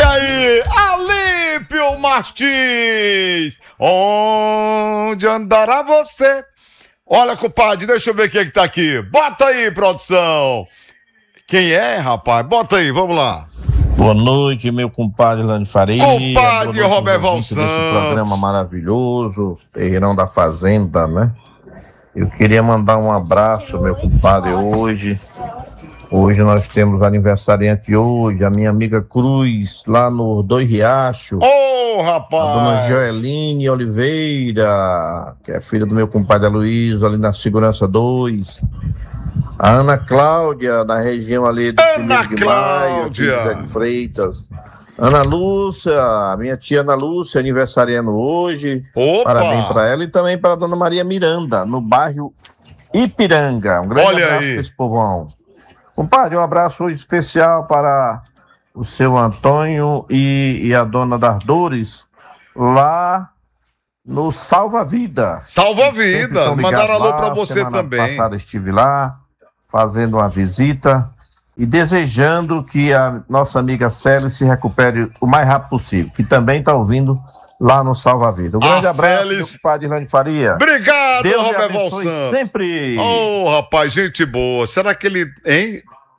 Olha aí, Alípio Martins, onde andará você? Olha, compadre, deixa eu ver quem é que tá aqui. Bota aí, produção. Quem é, rapaz? Bota aí, vamos lá. Boa noite, meu compadre Lani Faria. Compadre Roberval Desse Santos. programa maravilhoso, Terreirão da Fazenda, né? Eu queria mandar um abraço, meu compadre, hoje. Hoje nós temos aniversariante hoje, a minha amiga Cruz, lá no Dois Riachos. Ô, rapaz! A dona Joeline Oliveira, que é filha do meu compadre Aloysio, ali na Segurança 2. A Ana Cláudia, na região ali do 1º de Maio, aqui em José de Freitas. Ana Lúcia, minha tia Ana Lúcia, aniversariando hoje. Opa! Parabéns para ela e também para a dona Maria Miranda, no bairro Ipiranga. Um grande abraço para esse povão. Compadre, um abraço hoje especial para o seu Antônio e a dona das Dores, lá no Salva Vida. Salva Vida, mandaram alô para você semana também. Semana passada estive lá, fazendo uma visita e desejando que a nossa amiga Célia se recupere o mais rápido possível, que também está ouvindo lá no Salva Vida. Um grande abraço, meu compadre Lani Faria. Obrigado, Deus Roberval Santos. Sempre. Ô, rapaz, gente boa. Será que ele, hein?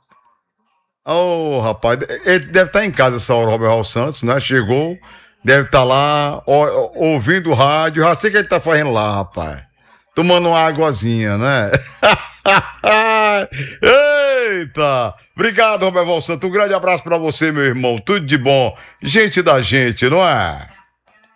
Ô, rapaz, ele deve estar em casa essa hora, Roberval Santos, né? Chegou, deve estar lá, ouvindo o rádio. Já sei que ele tá fazendo lá, rapaz. Tomando uma águazinha, né? Eita! Obrigado, Roberval Santos. Um grande abraço pra você, meu irmão. Tudo de bom. Gente da gente, não é?